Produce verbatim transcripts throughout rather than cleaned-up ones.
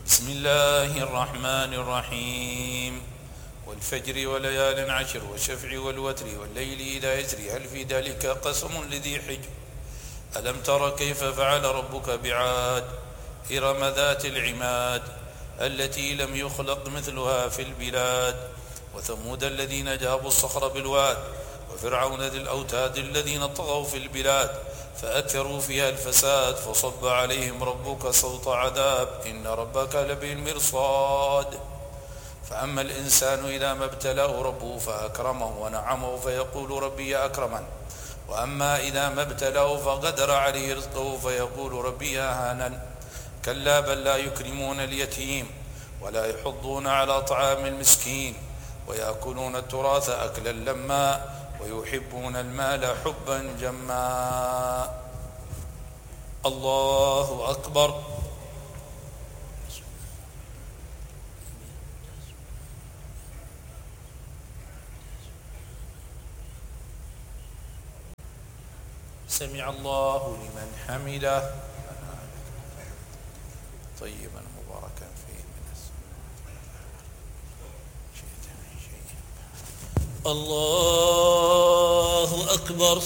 بسم الله الرحمن الرحيم والفجر وليال عشر والشفع والوتر والليل إذا يسري هل في ذلك قسم لذي حجر ألم تر كيف فعل ربك بعاد إرم ذات العماد التي لم يخلق مثلها في البلاد وثمود الذين جابوا الصخر بالواد وفرعون ذي الأوتاد الذين طغوا في البلاد فأكثروا فيها الفساد فصب عليهم ربك صوت عذاب إن ربك لبالمرصاد فأما الإنسان إذا ما ابتلاه ربه فأكرمه ونعمه فيقول ربي أكرمن وأما إذا ما ابتلاه فقدر عليه رزقه فيقول ربي أهانن كلا بل لا يكرمون اليتيم ولا يحضون على طعام المسكين ويأكلون التراث أكلا لما ويحبون المال حبا جما الله أكبر. سمع الله لمن حمده طيبا مباركا فيه من الله أكبر.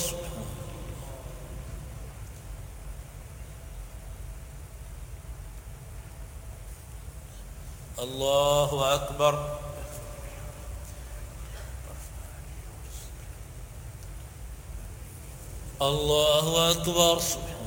الله أكبر. الله أكبر.